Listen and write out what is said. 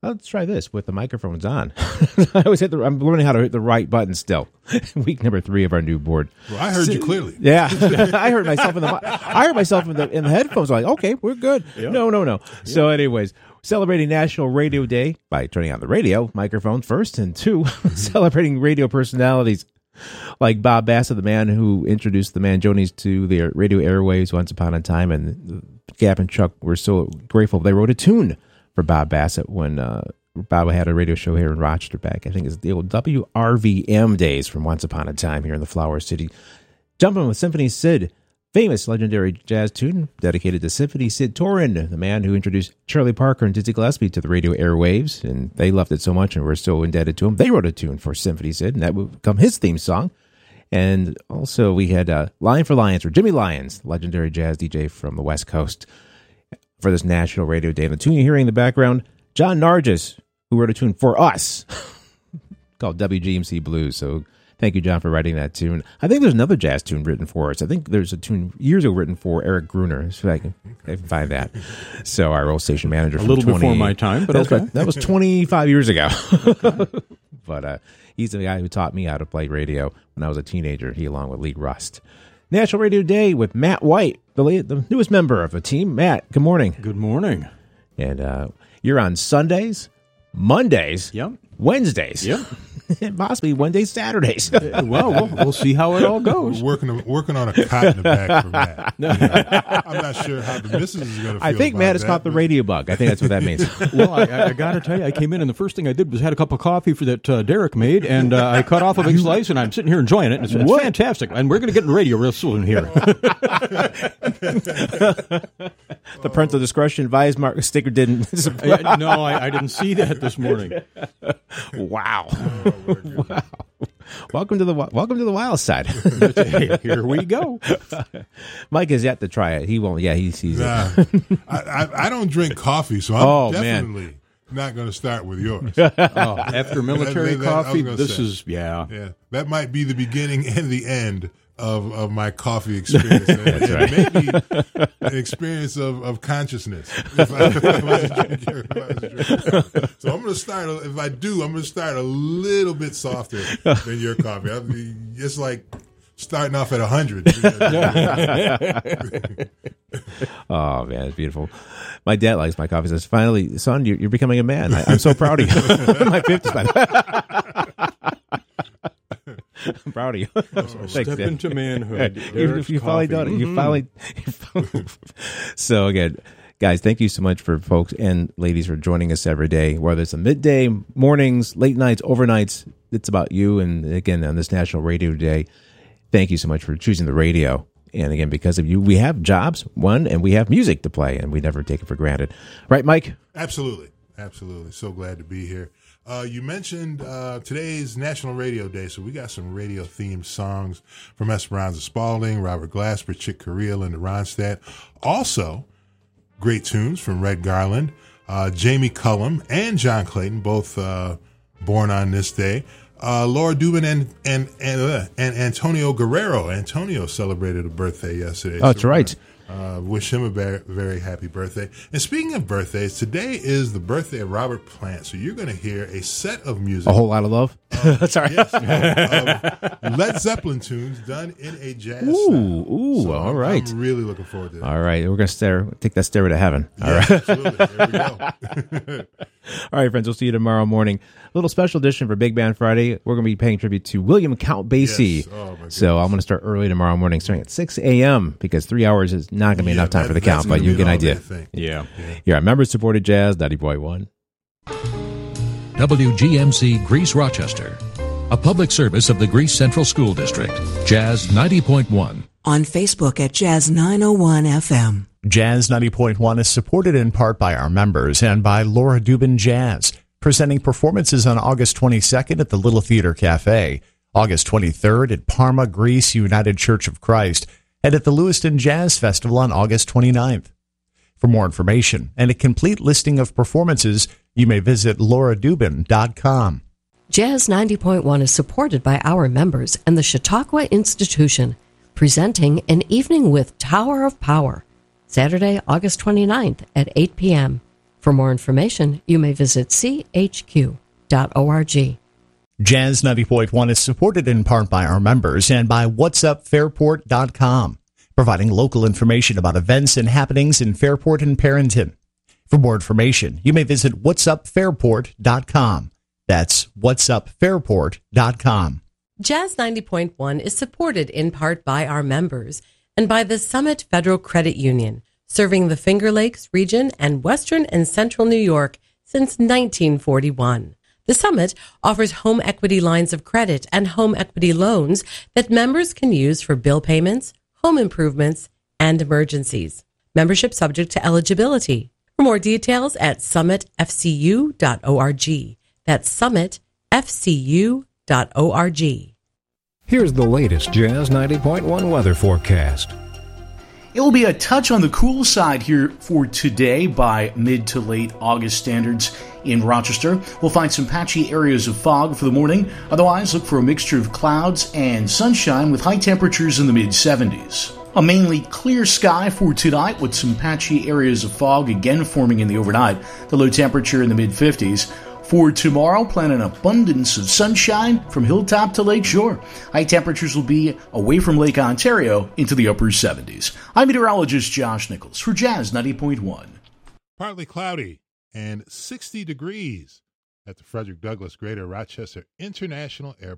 let's try this with the microphones on. I always I'm learning how to hit the right button still. Week number 3 of our new board. Well, I heard you clearly. Yeah, I heard myself in the headphones. I'm like, okay, we're good. Yeah. No. Yeah. So, anyways, celebrating National Radio Day by turning on the radio microphone first, and 2, celebrating radio personalities like Bob Bassett, the man who introduced the Manjonis to the radio airwaves once upon a time, and Gap and Chuck were so grateful they wrote a tune for Bob Bassett when Bob had a radio show here in Rochester back. I think it's the old WRVM days from once upon a time here in the Flower City. Jumping with Symphony Sid, famous legendary jazz tune dedicated to Symphony Sid Torin, the man who introduced Charlie Parker and Dizzy Gillespie to the radio airwaves, and they loved it so much and we're so indebted to him. They wrote a tune for Symphony Sid, and that would become his theme song. And also we had Lion for Lions, or Jimmy Lyons, legendary jazz DJ from the West Coast, for this National Radio Day. And the tune you're hearing in the background, John Nargis, who wrote a tune for us called WGMC Blues. So thank you, John, for writing that tune. I think there's another jazz tune written for us. I think there's a tune years ago written for Eric Gruner. So I can find that. So our old station manager. A little before my time, but okay. That was 25 years ago. But he's the guy who taught me how to play radio when I was a teenager, he along with Lee Rust. National Radio Day with Matt White, the newest member of the team. Matt, good morning. Good morning. And you're on Sundays, Mondays, Wednesdays, and possibly one day Saturdays. Well, we'll see how it all goes. We're working on a cot in the back for Matt. I'm not sure how the missus is going to feel. I think Matt has caught the radio bug. I think that's what that means. Well, I got to tell you, I came in and the first thing I did was had a cup of coffee that Derek made, and I cut off a big slice, and I'm sitting here enjoying it. It's fantastic, and we're going to get in radio real soon here. The parental discretion advised mark sticker didn't. No, I didn't see that this morning. Wow. Wow. Welcome to the wild side. Here we go. Mike is yet to try it. He won't. Yeah, he sees it. I don't drink coffee, so I'm definitely not going to start with yours. After military coffee, this is that might be the beginning and the end of my coffee experience. That's right. Maybe an experience of consciousness. If I was drinking coffee. So I'm going to start. If I do, I'm going to start a little bit softer than your coffee. It's like starting off at 100. Oh man, it's beautiful. My dad likes my coffee. Says, "Finally, son, you're becoming a man. I'm so proud of you." In my 50s. I'm proud of you. Step into manhood. You finally done it. You finally. So again, guys, thank you so much for folks and ladies for joining us every day, whether it's a midday, mornings, late nights, overnights. It's about you. And again, on this National Radio Day, thank you so much for choosing the radio. And again, because of you, we have jobs, and we have music to play, and we never take it for granted. Right, Mike? Absolutely. So glad to be here. You mentioned today's National Radio Day, so we got some radio-themed songs from Esperanza Spalding, Robert Glasper, Chick Corea, Linda Ronstadt. Also, great tunes from Red Garland, Jamie Cullum, and John Clayton, both born on this day. Laura Dubin and Antonio Guerrero. Antonio celebrated a birthday yesterday. Oh, that's right. Wish him a very, very happy birthday. And speaking of birthdays, today is the birthday of Robert Plant. So you're going to hear a set of music. A whole lot of love? Sorry. Yes, Led Zeppelin tunes done in a jazz style. Ooh, so all right. I'm really looking forward to that. All right. We're going to take that stairway to heaven. All right. Absolutely. There we go. All right, friends. We'll see you tomorrow morning. A little special edition for Big Band Friday. We're going to be paying tribute to William Count Basie. Yes. Oh, my goodness. So I'm going to start early tomorrow morning, starting at 6 a.m. because 3 hours is not going to be enough time for the count, but you get an idea. Yeah. You're on member-supported jazz, 90.1. WGMC Greece Rochester, a public service of the Greece Central School District. Jazz 90.1. On Facebook at Jazz 901 FM. Jazz 90.1 is supported in part by our members and by Laura Dubin Jazz, presenting performances on August 22nd at the Little Theater Cafe, August 23rd at Parma, Greece United Church of Christ, and at the Lewiston Jazz Festival on August 29th. For more information and a complete listing of performances, you may visit lauradubin.com. Jazz 90.1 is supported by our members and the Chautauqua Institution, presenting An Evening with Tower of Power, Saturday, August 29th at 8 p.m. For more information, you may visit chq.org. Jazz 90.1 is supported in part by our members and by whatsupfairport.com, providing local information about events and happenings in Fairport and Perrington. For more information, you may visit whatsupfairport.com. That's whatsupfairport.com. Jazz 90.1 is supported in part by our members and by the Summit Federal Credit Union, serving the Finger Lakes region and western and central New York since 1941. The Summit offers home equity lines of credit and home equity loans that members can use for bill payments, home improvements, and emergencies. Membership subject to eligibility. For more details at summitfcu.org. That's summitfcu.org. Here's the latest Jazz 90.1 weather forecast. It will be a touch on the cool side here for today by mid to late August standards in Rochester. We'll find some patchy areas of fog for the morning. Otherwise, look for a mixture of clouds and sunshine with high temperatures in the mid-70s. A mainly clear sky for tonight with some patchy areas of fog again forming in the overnight. The low temperature in the mid-50s. For tomorrow, plan an abundance of sunshine from hilltop to lakeshore. High temperatures will be away from Lake Ontario into the upper 70s. I'm meteorologist Josh Nichols for Jazz 90.1. Partly cloudy and 60 degrees at the Frederick Douglass Greater Rochester International Airport.